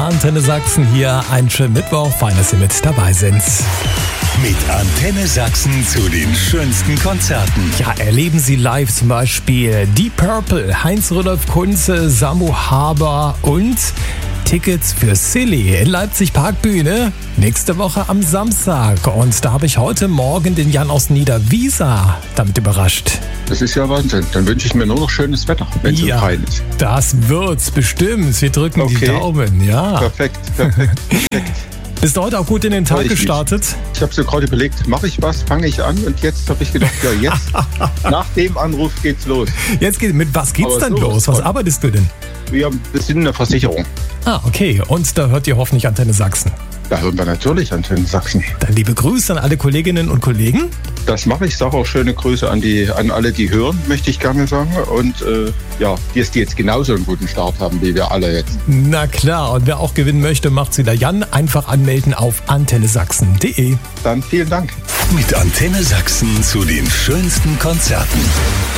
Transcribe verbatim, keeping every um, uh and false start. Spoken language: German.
Antenne Sachsen hier. Einen schönen Mittwoch, fein, dass Sie mit dabei sind. Mit Antenne Sachsen zu den schönsten Konzerten. Ja, erleben Sie live zum Beispiel Deep Purple, Heinz-Rudolf Kunze, Samu Haber und Tickets für Silly in Leipzig Parkbühne nächste Woche am Samstag. Und da habe ich heute Morgen den Jan aus Niederwiesa damit überrascht. Das ist ja Wahnsinn. Dann wünsche ich mir nur noch schönes Wetter, wenn es ja, so fein ist. Das wird's bestimmt. Wir drücken okay. die Daumen. Ja. Perfekt, perfekt, perfekt. Bist du heute auch gut in den Tag ich gestartet? Nicht. Ich habe so gerade überlegt, mache ich was, fange ich an und jetzt habe ich gedacht, ja jetzt, nach dem Anruf geht's los. Jetzt geht, mit was geht's Aber denn so los? Was arbeitest du denn? Wir sind eine Versicherung. Ah, okay. Und da hört ihr hoffentlich Antenne Sachsen. Da hören wir natürlich Antenne Sachsen. Dann liebe Grüße an alle Kolleginnen und Kollegen. Das mache ich. Sage auch schöne Grüße an die an alle, die hören, möchte ich gerne sagen. Und äh, ja, die, die jetzt genauso einen guten Start haben, wie wir alle jetzt. Na klar. Und wer auch gewinnen möchte, macht's wieder Jan. Einfach anmelden auf antenne sachsen punkt de. Dann vielen Dank. Mit Antenne Sachsen zu den schönsten Konzerten.